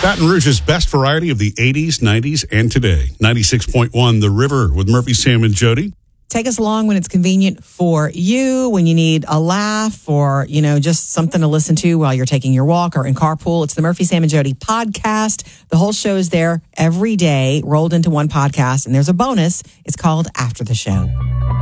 Baton Rouge's best variety of the 80s, 90s, and today. 96.1 The River with Murphy, Sam, and Jody. Take us along when it's convenient for you, when you need a laugh or, just something to listen to while you're taking your walk or in carpool. It's the Murphy, Sam, and Jody podcast. The whole show is there every day, rolled into one podcast, and there's a bonus. It's called After the Show.